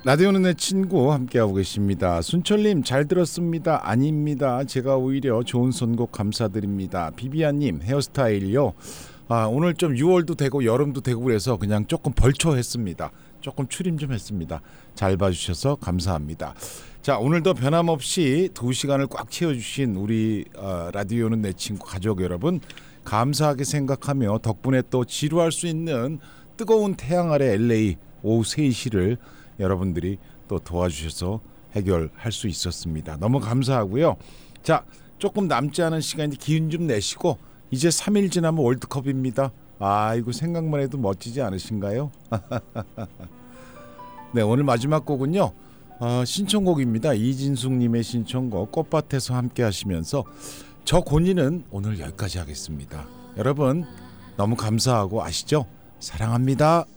라디오는 내 친구 함께하고 계십니다. 순철님 잘 들었습니다. 아닙니다. 제가 오히려 좋은 선곡 감사드립니다. 비비안님 헤어스타일요. 오늘 좀 6월도 되고 여름도 되고 그래서 그냥 조금 벌초했습니다. 조금 추림 좀 했습니다. 잘 봐주셔서 감사합니다. 자, 오늘도 변함없이 2시간을 꽉 채워주신 우리 라디오는 내 친구 가족 여러분 감사하게 생각하며 덕분에 또 지루할 수 있는 뜨거운 태양 아래 LA 오후 3시를 여러분들이 또 도와주셔서 해결할 수 있었습니다. 너무 감사하고요. 자, 조금 남지 않은 시간인데 기운 좀 내시고 이제 3일 지나면 월드컵입니다. 이거 생각만 해도 멋지지 않으신가요? 네, 오늘 마지막 곡은요. 신청곡입니다. 이진숙님의 신청곡 꽃밭에서 함께 하시면서 저 고니는 오늘 여기까지 하겠습니다. 여러분 너무 감사하고 아시죠? 사랑합니다.